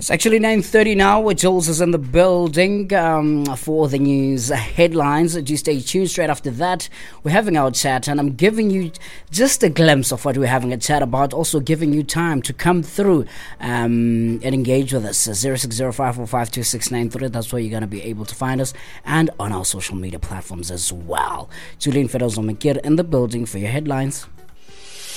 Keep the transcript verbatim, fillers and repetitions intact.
It's actually nine thirty now. Jules is in the building um, for the news headlines. Do stay tuned. Straight after that, we're having our chat, and I'm giving you just a glimpse of what we're having a chat about. Also giving you time to come through um, and engage with us. zero six zero five four five two six nine three. That's where you're going to be able to find us, and on our social media platforms as well. Julian Fedozo Makir in the building for your headlines.